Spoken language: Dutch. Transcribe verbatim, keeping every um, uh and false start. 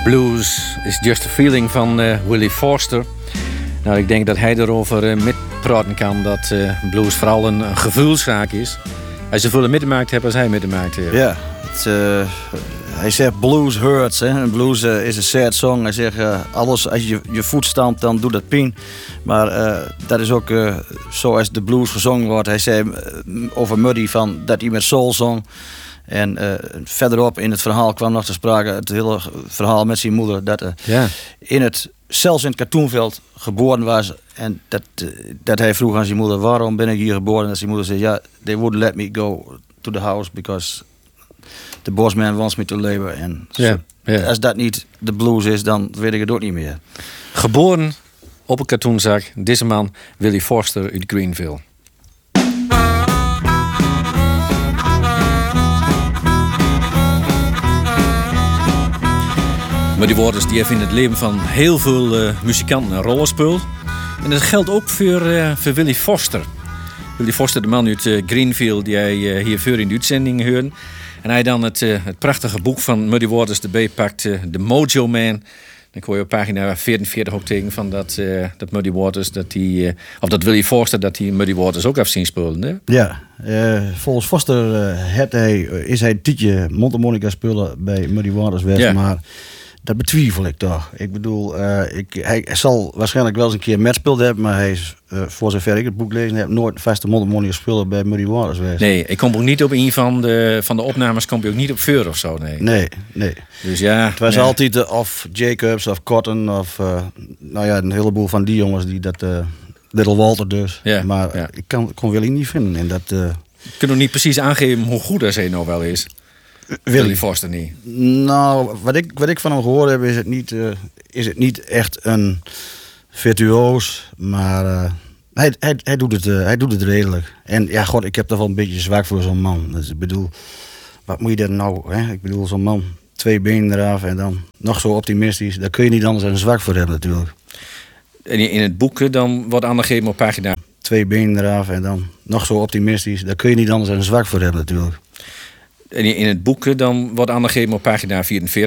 Blues is Just a Feeling van uh, Willie Forster. Nou, ik denk dat hij erover uh, met praten kan dat uh, blues vooral een, een gevoelszaak is. Hij zoveel meegemaakt heeft als hij meegemaakt heeft. Ja, het, uh, hij zegt blues hurts. Hè? En blues uh, is een sad song. Hij zegt uh, alles als je je voet stampt dan doet dat pijn. Maar uh, dat is ook uh, zoals de blues gezongen wordt. Hij zei uh, over Muddy van dat hij met soul zong. En uh, verderop in het verhaal kwam nog te sprake het hele verhaal met zijn moeder. Dat uh, ja. in het, zelfs in het Katoenveld geboren was. En dat, uh, dat hij vroeg aan zijn moeder, waarom ben ik hier geboren? En dat zijn moeder zei, ja, they wouldn't let me go to the house because the bossman wants me to labor. En ja. zo, ja. Als dat niet de blues is, dan weet ik het ook niet meer. Geboren op een katoenzak, deze man Willie Forster uit Greenville. Maar die woorden die heeft in het leven van heel veel uh, muzikanten een rol gespeeld. En dat geldt ook voor, uh, voor Willie Forster. Willie Forster, de man uit uh, Greenville, die hij uh, hier voor in de uitzending hoorde. En hij dan het, uh, het prachtige boek van Muddy Waters erbij pakt, uh, The Mojo Man. Dan kon je op pagina vierenveertig ook tegen van dat, uh, dat Muddy Waters, dat die, uh, of dat Willie Forster, dat die Muddy Waters ook heeft zien spelen. Hè? Ja, uh, volgens Forster uh, het hij, uh, is hij een tijdje mondharmonica spelen bij Muddy Waters geweest, ja. maar dat betwijfel ik toch. Ik bedoel, uh, ik, hij zal waarschijnlijk wel eens een keer met gespeeld hebben, maar hij is, uh, voor zover ik het boek lezen heb, nooit vaste mondharmonica spelen bij Muddy Waters geweest. Nee, ik kom ook niet op een van de, van de opnames, kom je ook niet op Veur of zo, nee. Nee, nee. Dus ja. Het was ja. altijd uh, of Jacobs of Cotton of, uh, nou ja, een heleboel van die jongens die dat, uh, Little Walter dus. Ja, maar ja. ik kan, kon Willie niet vinden in dat. Uh, Ik kan nog niet precies aangeven hoe goed dat hij nou wel is. Willie. Willie Forster niet. Nou, wat ik, wat ik van hem gehoord heb, is het niet, uh, is het niet echt een virtuoos, maar uh, hij, hij, hij, doet het, uh, hij doet het redelijk. En ja, god, ik heb toch wel een beetje zwak voor zo'n man. Dus ik bedoel, wat moet je daar nou, hè? Ik bedoel, zo'n man, twee benen eraf en dan nog zo optimistisch. Daar kun je niet anders dan zwak voor hebben natuurlijk. En in het boek dan wordt aangegeven op pagina. Twee benen eraf en dan nog zo optimistisch. Daar kun je niet anders dan zwak voor hebben natuurlijk. En in het boek dan wordt aangegeven op pagina vierenveertig.